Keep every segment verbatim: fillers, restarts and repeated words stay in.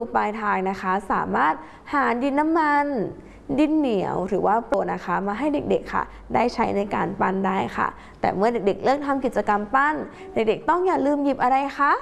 ปลายทางนะคะสามารถหาดินน้ำมันดินเหนียวหรือว่าโปรนะคะมาให้เด็กๆค่ะได้ใช้ในการปั้นได้ค่ะแต่เมื่อเด็กๆเลิกทำกิจกรรมปั้นเด็กๆต้องอย่าลืมหยิบอะไรคะ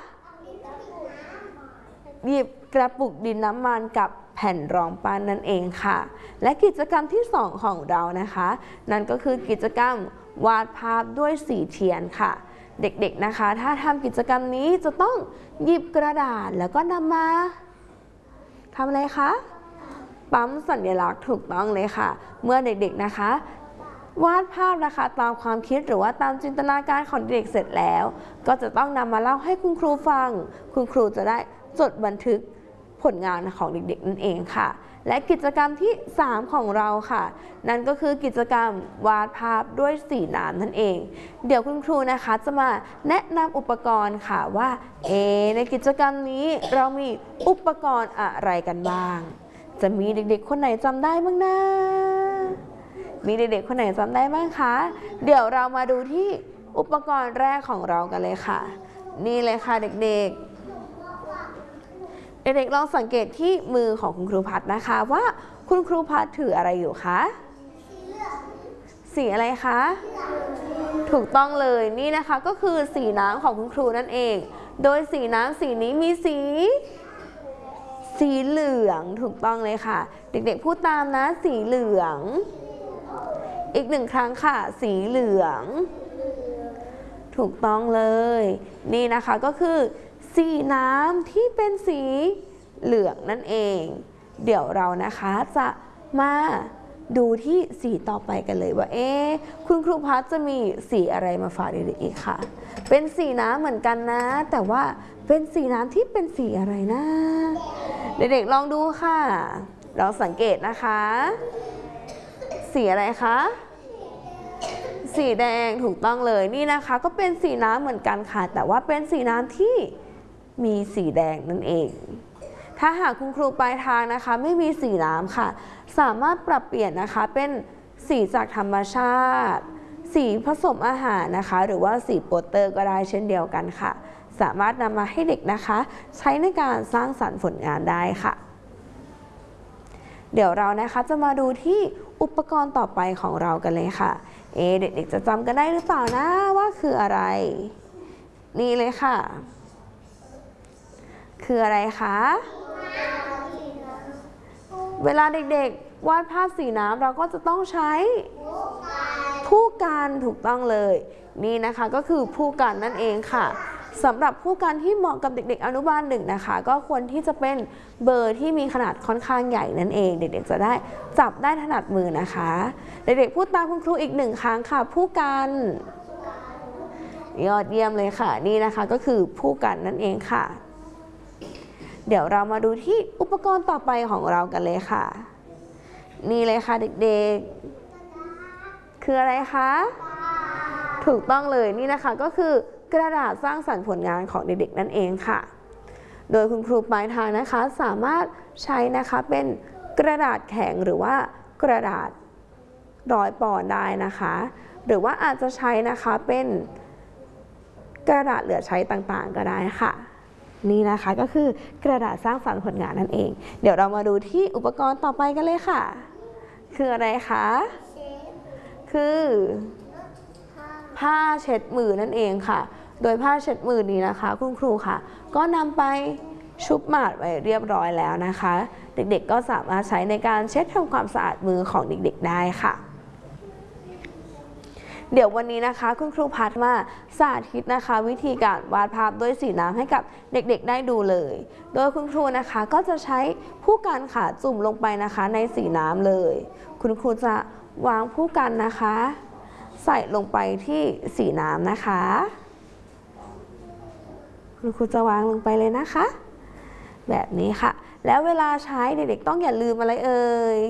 หยิบกระปุกดินน้ำมันกับแผ่นรองปั้นนั่นเองค่ะและกิจกรรมที่สองของเรานะคะนั่นก็คือกิจกรรมวาดภาพด้วยสีเทียนค่ะเด็กๆนะคะถ้าทำกิจกรรมนี้จะต้องหยิบกระดาษแล้วก็นำมาทำอะไรคะปั๊มสัญลักษณ์ถูกต้องเลยค่ะเมื่อเด็กๆนะคะวาดภาพนะคะตามความคิดหรือว่าตามจินตนาการของเด็กเสร็จแล้วก็จะต้องนำมาเล่าให้คุณครูฟังคุณครูจะได้จดบันทึกผลงานของเด็กๆนั่นเองค่ะและกิจกรรมที่สามของเราค่ะนั่นก็คือกิจกรรมวาดภาพด้วยสีน้ำนั่นเองเดี๋ยวคุณครูนะคะจะมาแนะนำอุปกรณ์ค่ะว่าเอในกิจกรรมนี้เรามีอุปกรณ์อะไรกันบ้างจะมีเด็กๆคนไหนจำได้บ้างนะมีเด็กๆคนไหนจำได้บ้างคะเดี๋ยวเรามาดูที่อุปกรณ์แรกของเรากันเลยค่ะนี่เลยค่ะเด็กๆเด็กๆลองสังเกตที่มือของคุณครูพัดนะคะว่าคุณครูพัดถืออะไรอยู่คะสีอะไรคะถูกต้องเลยนี่นะคะก็คือสีน้ำของคุณครูนั่นเองโดยสีน้ำสีนี้มีสีสีเหลืองถูกต้องเลยค่ะเด็กๆพูดตามนะสีเหลืองอีกหนึ่งครั้งค่ะสีเหลืองถูกต้องเลยนี่นะคะก็คือสีน้ำที่เป็นสีเหลืองนั่นเองเดี๋ยวเรานะคะจะมาดูที่สีต่อไปกันเลยว่าเอ๊ะคุณครูพัชจะมีสีอะไรมาฝากเด็กๆอีกค่ะเป็นสีน้ำเหมือนกันนะแต่ว่าเป็นสีน้ำที่เป็นสีอะไรนะเด็กๆลองดูค่ะเราสังเกตนะคะสีอะไรคะสีแดงถูกต้องเลยนี่นะคะก็เป็นสีน้ำเหมือนกันค่ะแต่ว่าเป็นสีน้ำที่มีสีแดงนั่นเองถ้าหากคุณครูปลายทางนะคะไม่มีสีน้ำค่ะสามารถปรับเปลี่ยนนะคะเป็นสีจากธรรมชาติสีผสมอาหารนะคะหรือว่าสีโปสเตอร์ก็ได้เช่นเดียวกันค่ะสามารถนำมาให้เด็กนะคะใช้ในการสร้างสรรค์ผลงานได้ค่ะเดี๋ยวเรานะคะจะมาดูที่อุปกรณ์ต่อไปของเรากันเลยค่ะเอเด็กๆจะจำกันได้หรือเปล่านะว่าคืออะไรนี่เลยค่ะคืออะไรคะเวลาเด็กๆวาดภาพสีน้ำเราก็จะต้องใช้ผู้กันถูกต้องเลยนี่นะคะก็คือผู้กันนั่นเองค่ะสำหรับผู้กันที่เหมาะกับเด็กๆอนุบาลหนึ่งนะคะก็ควรที่จะเป็นเบอร์ที่มีขนาดค่อนข้างใหญ่นั่นเองเด็กๆจะได้จับได้ถนัดมือนะคะเด็กๆพูดตามคุณครูอีกหนึ่งครั้งค่ะผู้กันยอดเยี่ยมเลยค่ะนี่นะคะก็คือผู้กันนั่นเองค่ะเดี๋ยวเรามาดูที่อุปกรณ์ต่อไปของเรากันเลยค่ะนี่เลยค่ะเด็กๆคืออะไรคะถูกต้องเลยนี่นะคะก็คือกระดาษสร้างสรรค์ผลงานของเด็กๆนั่นเองค่ะโดยคุณครูปลายทางนะคะสามารถใช้นะคะเป็นกระดาษแข็งหรือว่ากระดาษร้อยปอนด์ได้นะคะหรือว่าอาจจะใช้นะคะเป็นกระดาษเหลือใช้ต่างๆก็ได้ค่ะนี่นะคะก็คือกระดาษสร้างสรรค์ผลงานนั่นเองเดี๋ยวเรามาดูที่อุปกรณ์ต่อไปกันเลยค่ะคืออะไรคะคือผ้าเช็ดมือนั่นเองค่ะโดยผ้าเช็ดมือนี้นะคะคุณครูค่ะก็นำไปชุบหมาดไว้เรียบร้อยแล้วนะคะเด็กๆก็สามารถใช้ในการเช็ดทำความสะอาดมือของเด็กๆได้ค่ะเดี๋ยววันนี้นะคะคุณครูพัดมาสาธิตนะคะวิธีการวาดภาพด้วยสีน้ำให้กับเด็กๆได้ดูเลยโดยคุณครูนะคะก็จะใช้ผู้กันค่ะจุ่มลงไปนะคะในสีน้ำเลยคุณครูจะวางผู้กันนะคะใส่ลงไปที่สีน้ำนะคะคุณครูจะวางลงไปเลยนะคะแบบนี้ค่ะแล้วเวลาใช้เด็กๆต้องอย่าลืมอะไรเอ่ย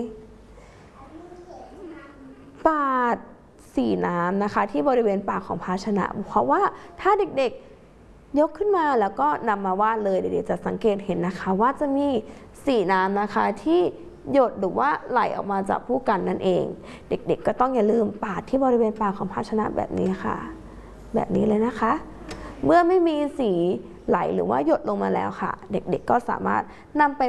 ปาดสีน้ำนะคะที่บริเวณปากของภาชนะเพราะว่าถ้าเด็กๆยกขึ้นมาแล้วก็นำมาวาดเลยเด็กๆจะสังเกตเห็นนะคะว่าจะมีสีน้ำนะคะที่หยดหรือว่าไหลออกมาจากผู้กันนั่นเองเด็กๆก็ต้องอย่าลืมปาดที่บริเวณปากของภาชนะแบบนี้ค่ะแบบนี้เลยนะคะเมื่อไม่มีสีไหลหรือว่าหยดลงมาแล้วค่ะ เด็กๆก็สามารถนำไป